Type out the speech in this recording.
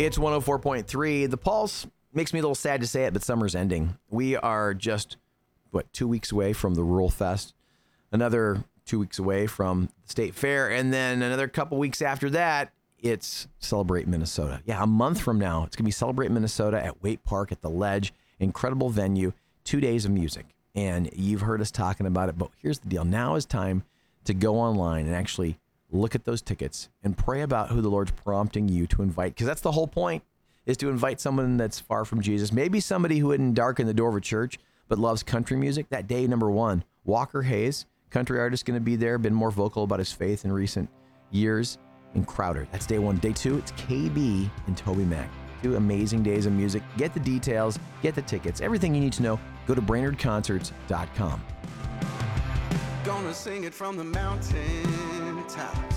It's 104.3. The Pulse makes me a little sad to say it, but summer's ending. We are just, 2 weeks away from the Rural Fest, another 2 weeks away from the State Fair, and then another couple weeks after that, it's Celebrate Minnesota. Yeah, a month from now, it's going to be Celebrate Minnesota at Waite Park at the Ledge. Incredible venue, 2 days of music. And you've heard us talking about it, but here's the deal. Now is time to go online and actually look at those tickets and pray about who the Lord's prompting you to invite, because that's the whole point, is to invite someone that's far from Jesus. Maybe somebody who wouldn't darken the door of a church but loves country music. That day, number one, Walker Hayes, country artist, going to be there, been more vocal about his faith in recent years. And Crowder, that's day one. Day two, it's KB and Toby Mac. 2 amazing days of music. Get the details, get the tickets, everything you need to know. Go to BrainerdConcerts.com. Gonna sing it from the mountain top.